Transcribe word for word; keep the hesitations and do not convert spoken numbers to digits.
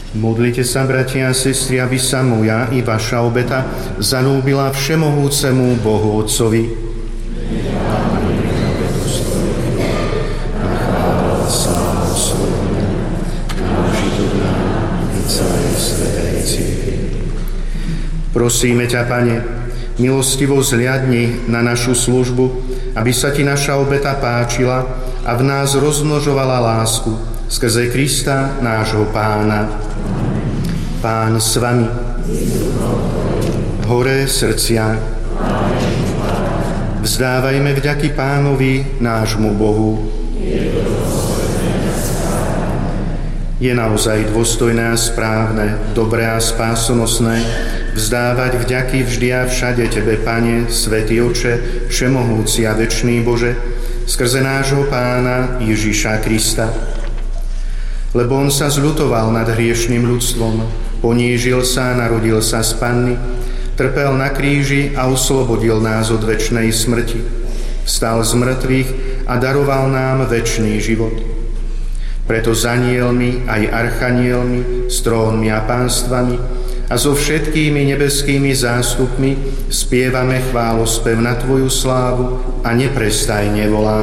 Modlite sa, bratia a sestry, aby sa moja i vaša obeta zanúbila všemohúcemu Bohu Otcovi. Prosíme ťa, Pane, milostivo zliadni na našu službu, aby sa ti naša obeta páčila a v nás rozmnožovala lásku skrze Krista, nášho Pána. Pán s vami. Hore srdcia. Vzdávajme vďaky Pánovi, nášmu Bohu. Je naozaj dôstojné a správne, dobré a spásonosné vzdávať vďaky vždy a všade Tebe, Pane, Svätý Oče, všemohúci a večný Bože, skrze nášho Pána Ježiša Krista. Lebo on sa zľutoval nad hriešným ľudstvom, ponížil sa a narodil sa z panny, trpel na kríži a oslobodil nás od večnej smrti. Vstal z mŕtvych a daroval nám večný život. Preto s anielmi aj archanielmi, s trónmi a pánstvami a so všetkými nebeskými zástupmi spievame chválospev na Tvoju slávu a neprestajne voláme.